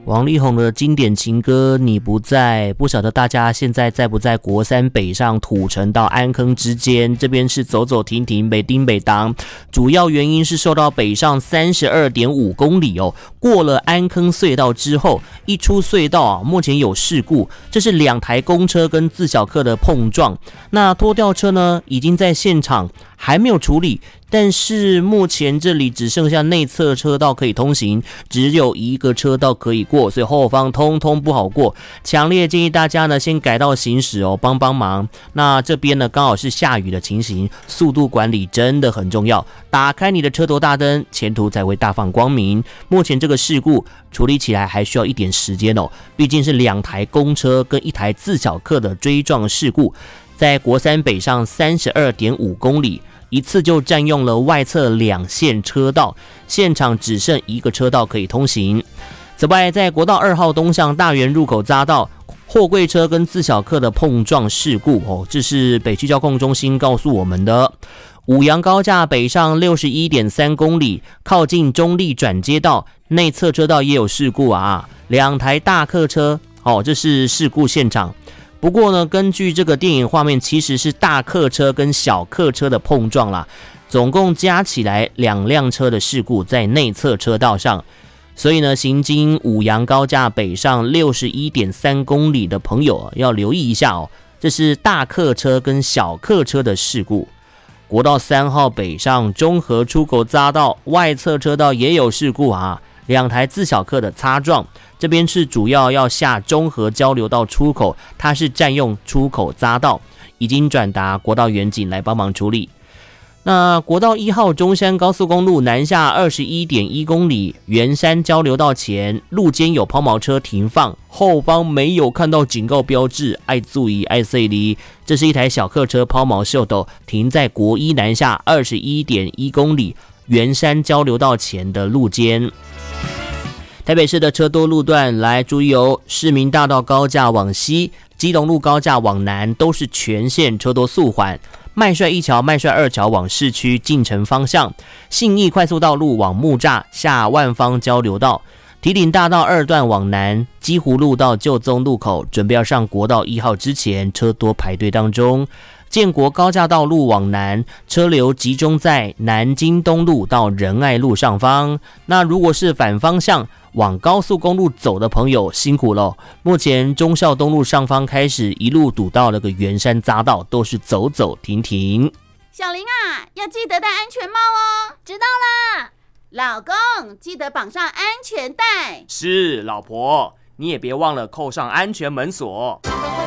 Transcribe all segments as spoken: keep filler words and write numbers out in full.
王力宏的经典情歌《你不在》，不晓得大家现在在不在国三北上土城到安坑之间？这边是走走停停，北丁北当，主要原因是受到北上 三十二点五公里哦，过了安坑隧道之后，一出隧道啊，目前有事故，这是两台公车跟自小客的碰撞。那拖吊车呢，已经在现场还没有处理，但是目前这里只剩下内侧车道可以通行，只有一个车道可以过，所以后方通通不好过。强烈建议大家呢先改道行驶哦，帮帮忙。那这边呢刚好是下雨的情形，速度管理真的很重要。打开你的车头大灯，前途才会大放光明。目前这个事故处理起来还需要一点时间哦，毕竟是两台公车跟一台自小客的追撞事故。在国三北上 三十二点五公里，一次就占用了外侧两线车道，现场只剩一个车道可以通行。此外，在国道二号东向大园入口匝道，货柜车跟自小客的碰撞事故哦，这是北区交控中心告诉我们的。五杨高架北上 六十一点三公里，靠近中立转接道内侧车道也有事故啊，两台大客车哦，这是事故现场。不过呢，根据这个电影画面，其实是大客车跟小客车的碰撞啦，总共加起来两辆车的事故在内侧车道上。所以呢，行经五杨高架北上 六十一点三公里的朋友要留意一下哦，这是大客车跟小客车的事故。国道三号北上中和出口匝道外侧车道也有事故啊，两台自小客的擦撞。这边是主要要下中和交流道出口，它是占用出口匝道，已经转达国道远警来帮忙处理。那国道一号中山高速公路南下 二十一点一公里，圆山交流道前路肩有抛锚车停放，后方没有看到警告标志，爱注意爱塞离。这是一台小客车抛锚秀斗停在国一南下 二十一点一公里圆山交流道前的路肩。台北市的车多路段来注意哦，市民大道高架往西，基隆路高架往南都是全线车多速缓。麦帅一桥、麦帅二桥往市区进城方向，信义快速道路往木栅下万方交流道，堤顶大道二段往南，基湖路到旧宗路口，准备要上国道一号之前，车多排队当中。建国高架道路往南，车流集中在南京东路到仁爱路上方。那如果是反方向往高速公路走的朋友辛苦了，目前忠孝东路上方开始一路堵到了个圆山匝道，都是走走停停。 小林啊，要记得戴安全帽哦。 知道啦。 老公，记得绑上安全带。 是，老婆，你也别忘了扣上安全门锁。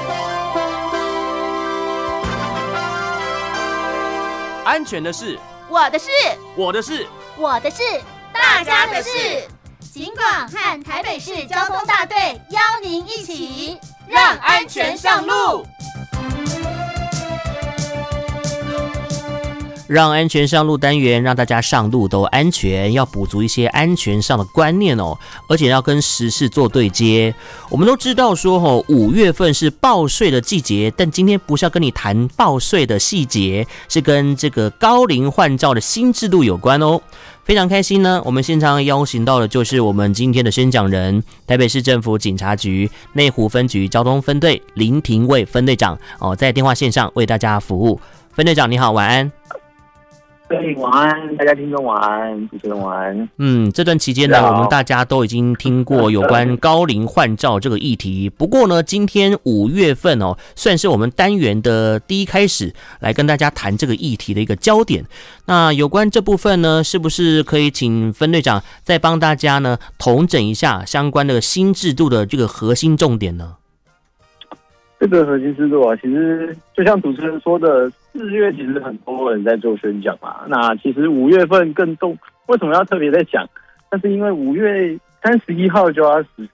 安全的事， 我的事， 我的事， 我的事， 大家的事。 警广和台北市交通大队邀您一起让安全上路。 让安全上路单元，让大家上路都安全，要补足一些安全上的观念哦，而且要跟时事做对接。我们都知道说哦，五月份是报税的季节，但今天不是要跟你谈报税的细节，是跟这个高龄换照的新制度有关哦。非常开心呢，我们现场邀请到的就是我们今天的宣讲人，台北市政府警察局内湖分局交通分队林廷卫分队长哦，在电话线上为大家服务。分队长你好，晚安。 对，晚安，大家听众晚安，主持人晚安。 嗯，这段期间呢，我们大家都已经听过有关高龄换照这个议题。不过呢，今天五月份哦，算是我们单元的第一开始，来跟大家谈这个议题的一个焦点。那有关这部分呢，是不是可以请分队长再帮大家呢统整一下相关的新制度的这个核心重点呢？ 这个核心制度啊，其实就像主持人说的，四月其实很多人在做宣讲嘛。那其实五月份更重，为什么要特别在讲？那是因为五月三十一号就要实